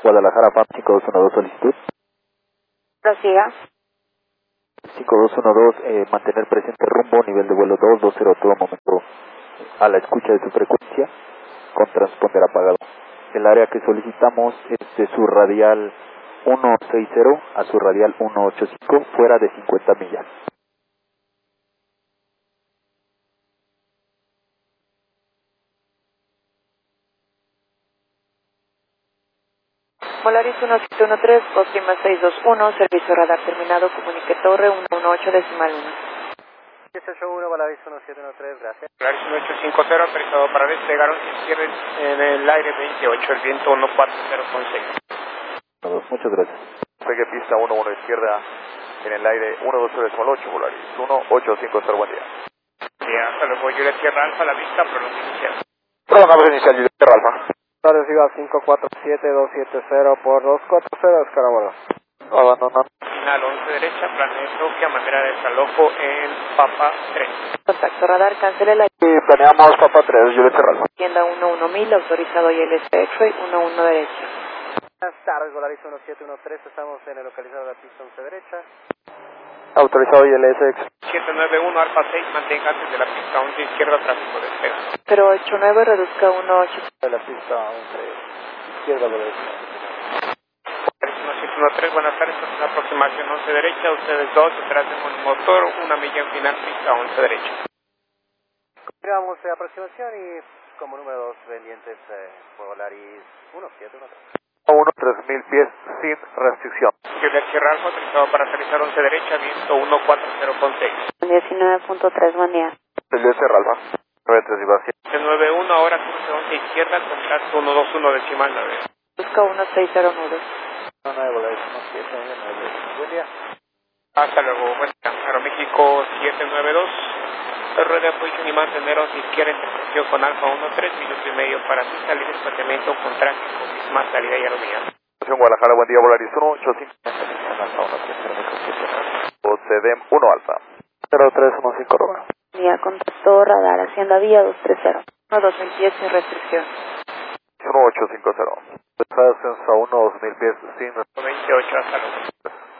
Guadalajara FAM 5212 solicitud. Prosiga. 5212, mantener presente rumbo, nivel de vuelo 220, todo momento a la escucha de su frecuencia, con transponder apagado. El área que solicitamos es de su radial 160 a su radial 185, fuera de 50 millas. Volaris 1713, Costima 621, servicio radar terminado, comunique torre 118 decimal 1. 181, Volaris 1713, gracias. Volaris 1850, autorizado para despegar un cierre en el aire 28, el viento 140.6. Muchas gracias. Pegue pista 11 izquierda en el aire 112.8, Volaris 1850, buen día. Ya, hasta luego, Juliet Sierra Alfa, la vista, prolonga inicial. Prolongamos inicial, Juliet Sierra Alfa. Reciba 547270 por 240, Escarabola. Abandonando. Final 11 derecha, planeo Tokio a manera de desalojo en Papa 3. Contacto radar, cancele la Y planeamos Papa 3, Juliet Sierra Alfa. tienda 11000, autorizado ILS X-Ray 11 derecha. Buenas tardes, Volaris 1713, estamos en el localizador de la pista 11 derecha. Autorizado ILS 791, Alfa 6, mantenga antes de la pista 11 izquierda, tráfico de espera. 089, reduzca 18. De la pista 11 izquierda, Volaris. Volaris 1713, buenas tardes, es una aproximación 11 derecha, ustedes dos, detrás de un motor, una milla en final, pista 11 derecha. Continuamos aproximación y como número 2 pendientes Volaris 1713. 3000 pies sin restricción. Juliet Sierra Alfa, autorizado para aterrizar 11 derecha, viento 140.6. 19.3, buen día. Juliet Sierra Alfa. 93 791, ahora cruce 11 izquierda, contacto 121 decimal 9. Busca 1609. 9, Volaris 1709, buen día. Hasta luego, buen día. Aeroméxico 792. Rueda position y mantener 11 izquierda, intersección con Alfa 13, minuto y medio para ti, salir de espaciamiento con tráfico, misma salida y aerolínea. Guadalajara, buen día, Volaris 185. CDM 1 Alfa. 0315 Romeo. Día, contacto radar, Hacienda Vía 230. 2000 pies sin restricción. 1850. Descenso a 2000 pies sin 28, hasta luego.